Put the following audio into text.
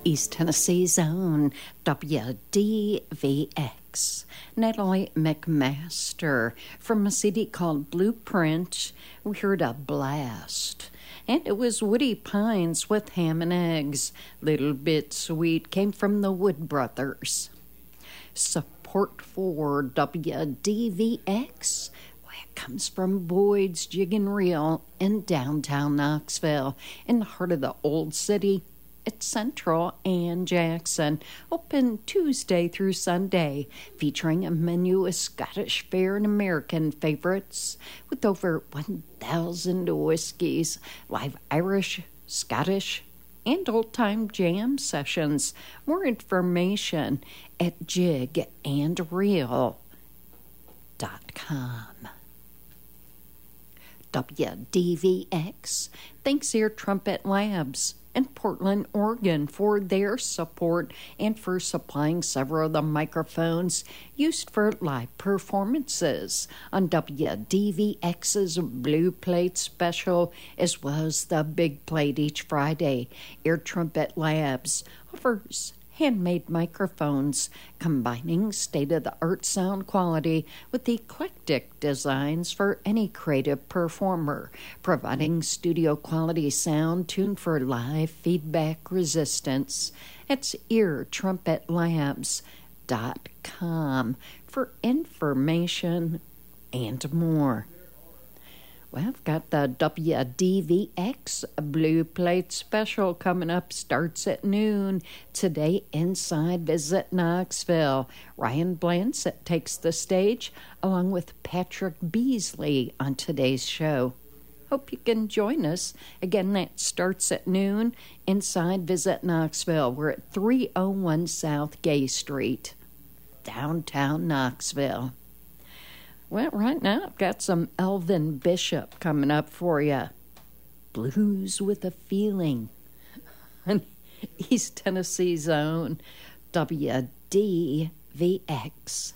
East Tennessee's own WDVX. Natalie McMaster from a CD called Blueprint. We heard a blast. And it was Woody Pines with Ham and Eggs. Little Bit Sweet came from the Wood Brothers. Support for WDVX comes from Boyd's Jig and Reel in downtown Knoxville, in the heart of the old city. It's Central and Jackson, open Tuesday through Sunday, featuring a menu of Scottish fare and American favorites with over 1,000 whiskeys, live Irish, Scottish, and old-time jam sessions. More information at jigandreel.com. WDVX thanks Air Trumpet Labs in Portland, Oregon for their support and for supplying several of the microphones used for live performances on WDVX's Blue Plate special, as well as the Big Plate each Friday. Air Trumpet Labs offers handmade microphones, combining state-of-the-art sound quality with eclectic designs for any creative performer, providing studio-quality sound tuned for live feedback resistance. It's eartrumpetlabs.com for information and more. Well, I've got the WDVX Blue Plate special coming up. Starts at noon today inside Visit Knoxville. Ryan Blansett takes the stage along with Patrick Beasley on today's show. Hope you can join us. Again, that starts at noon inside Visit Knoxville. We're at 301 South Gay Street, downtown Knoxville. Well, right now I've got some Elvin Bishop coming up for you. Blues with a Feeling on East Tennessee's own WDVX.